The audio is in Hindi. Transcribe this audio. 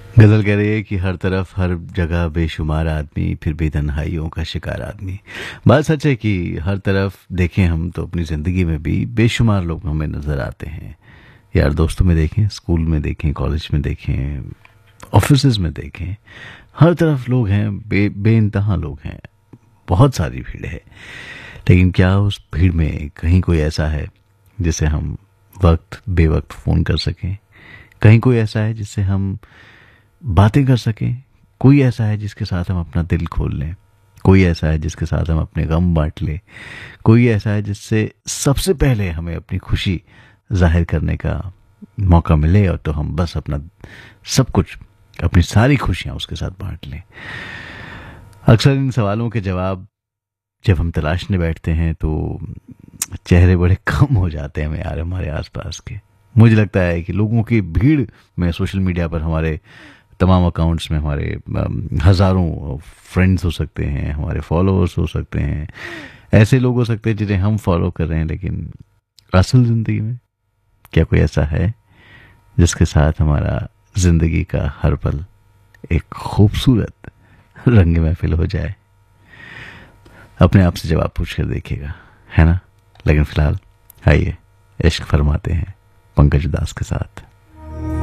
गजल कह रही है कि हर तरफ हर जगह बेशुमार आदमी, फिर बेतन्हाइयों का शिकार आदमी। बात सच है कि हर तरफ देखें हम तो अपनी ज़िंदगी में भी बेशुमार लोग हमें नज़र आते हैं। यार दोस्तों में देखें, स्कूल में देखें, कॉलेज में देखें, ऑफिसेज में देखें, हर तरफ लोग हैं, बेइंतहा लोग हैं, बहुत सारी भीड़ है। लेकिन क्या उस भीड़ में कहीं कोई ऐसा है जिसे हम वक्त बेवक्त फ़ोन कर सकें? कहीं कोई ऐसा है जिससे हम बातें कर सकें? कोई ऐसा है जिसके साथ हम अपना दिल खोल लें? कोई ऐसा है जिसके साथ हम अपने गम बांट लें? कोई ऐसा है जिससे सबसे पहले हमें अपनी खुशी जाहिर करने का मौका मिले और तो हम बस अपना सब कुछ, अपनी सारी खुशियां उसके साथ बांट लें? अक्सर इन सवालों के जवाब जब हम तलाशने बैठते हैं तो चेहरे बड़े कम हो जाते हैं हमें यार, हमारे आसपास के। मुझे लगता है कि लोगों की भीड़ में सोशल मीडिया पर हमारे तमाम अकाउंट्स में हमारे हज़ारों फ्रेंड्स हो सकते हैं, हमारे फॉलोअर्स हो सकते हैं, ऐसे लोग हो सकते हैं जिन्हें हम फॉलो कर रहे हैं, लेकिन असल ज़िंदगी में क्या कोई ऐसा है जिसके साथ हमारा ज़िंदगी का हर पल एक खूबसूरत रंग महफिल हो जाए? अपने आप से जवाब पूछ कर देखिएगा, है ना? लेकिन फिलहाल आइए इश्क फरमाते हैं पंकज उदास के साथ।